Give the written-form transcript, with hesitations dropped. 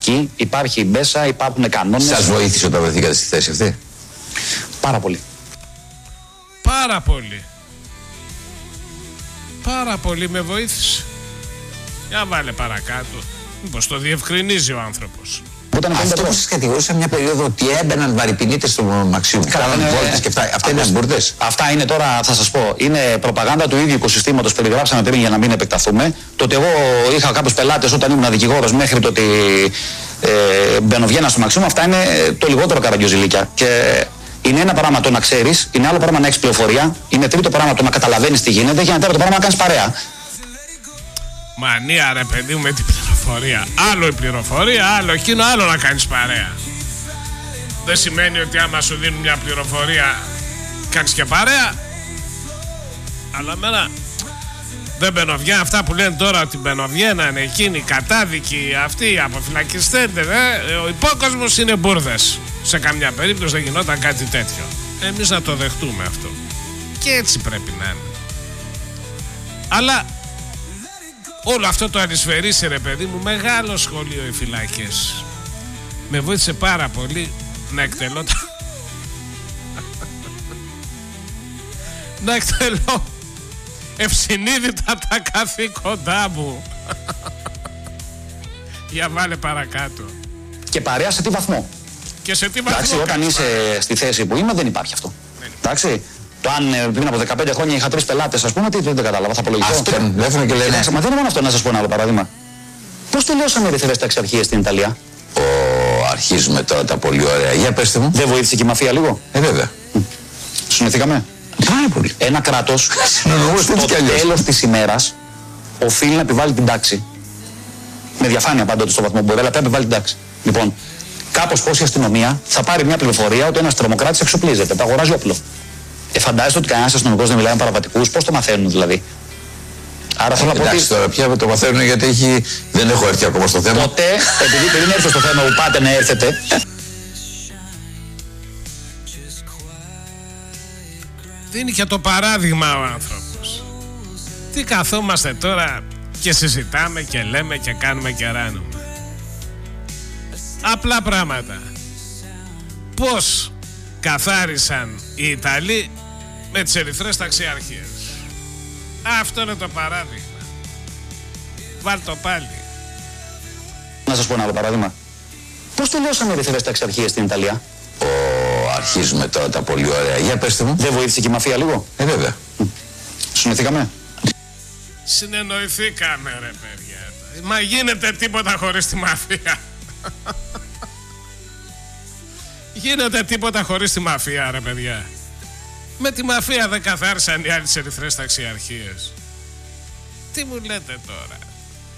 ηθική, υπάρχει μπέσα, υπάρχουν κανόνες. Σας βοήθησε όταν βρεθήκατε στη θέση αυτή? Πάρα πολύ. Πάρα πολύ. Πάρα πολύ με βοήθησε. Για βάλε παρακάτω. Μήπως το διευκρινίζει ο άνθρωπος. Αυτό που σας κατηγορούσα μια περίοδο ότι έμπαιναν βαρυπινίτες στο Μαξίμου, κάνανε βόλτες και αυτά. Αυτά είναι μπουρδες. Αυτά είναι τώρα, θα σας πω, είναι προπαγάνδα του ίδιου οικοσυστήματος. Περιγράψαμε πριν για να μην επεκταθούμε. Το ότι εγώ είχα κάποιους πελάτες όταν ήμουν δικηγόρος μέχρι το ότι μπαινοβγαίνα στο Μαξίμου, αυτά είναι το λιγότερο καραγκιόζηλίκια. Και είναι ένα πράγμα το να ξέρεις, είναι άλλο πράγμα να έχεις πληροφορία, είναι τρίτο πράγμα το να καταλαβαίνεις τι γίνεται, και ένα τέταρτο πράγμα να κάνεις παρέα. Μανία ρε παιδί μου με την πληροφορία. Άλλο η πληροφορία, άλλο εκείνο, άλλο να κάνεις παρέα. Δεν σημαίνει ότι άμα σου δίνουν μια πληροφορία κάνεις και παρέα. Αλλά εμένα δεν μπαινοβγαίνουν αυτά που λένε τώρα, ότι μπαινοβγαίνανε εκείνοι κατάδικοι, αυτοί οι αποφυλακιστέντες. Ο υπόκοσμος είναι μπουρδες. Σε καμιά περίπτωση δεν γινόταν κάτι τέτοιο. Εμείς να το δεχτούμε αυτό. Και έτσι πρέπει να είναι. Αλλά όλο αυτό το ανισφαιρίσει ρε παιδί μου, μεγάλο σχολείο οι φυλακές. Με βοήθησε πάρα πολύ να εκτελώ να εκτελώ ευσυνείδητα τα καθήκοντά μου. Για βάλε παρακάτω. Και παρέα σε τι βαθμό? Και σε τι βαθμό? Εντάξει, όταν είσαι στη θέση που είμαι δεν υπάρχει αυτό. Εντάξει. Το αν πριν από 15 χρόνια είχα 3 πελάτες, ας πούμε, δεν κατάλαβα, θα απολογηθώ. Αυτό τηλέφωνο και λένε. Μα δεν είναι μόνο αυτό, να σας πω ένα άλλο παράδειγμα. Πώς τελειώσαμε οι ερυθρές ταξιαρχίες στην Ιταλία? Αρχίζουμε τώρα τα πολύ ωραία. Για πέστε μου. Δεν βοήθησε και η μαφία λίγο? Βέβαια. Συνοηθήκαμε. Πάρα πολύ. Ένα κράτος στο τέλος της ημέρας οφείλει να επιβάλλει την τάξη. Με διαφάνεια πάντοτε στο βαθμό που μπορεί, αλλά πρέπει να επιβάλλει την τάξη. Λοιπόν, κάπως πώς η αστυνομία θα πάρει μια πληροφορία ότι ένας τρομοκράτης εξοπλίζεται, τα αγοράζει όπλο. Φαντάζεστε ότι κανένας αστυνομικός δεν μιλάει με παραβατικούς, πώς το μαθαίνουν δηλαδή? Άρα θέλω να πω. Εντάξει, τώρα πια το μαθαίνουν γιατί δεν έχω έρθει ακόμα στο θέμα. Τότε, επειδή πριν έρθω στο θέμα που πάτε να έρθετε. Δίνει και το παράδειγμα ο άνθρωπος. Τι καθόμαστε τώρα και συζητάμε και λέμε και κάνουμε και ράνουμε? Απλά πράγματα. Πώς καθάρισαν οι Ιταλοί με τις ερυθρές ταξιαρχίες. Αυτό είναι το παράδειγμα. Βάλ το πάλι. Να σας πω ένα άλλο παράδειγμα. Πώς τελειώσαμε οι ερυθρές ταξιαρχίες στην Ιταλία? Αρχίζουμε τώρα τα πολύ ωραία. Για πέστε μου. Δεν βοήθησε και η μαφία λίγο? Βέβαια. Συνοηθήκαμε. Συνεννοηθήκαμε ρε παιδιά. Μα γίνεται τίποτα χωρίς τη μαφία? Γίνεται τίποτα χωρίς τη μαφία ρε παιδιά? Με τη μαφία δεν καθάρισαν οι άλλοι ερυθρές ταξιαρχίες. Τι μου λέτε τώρα?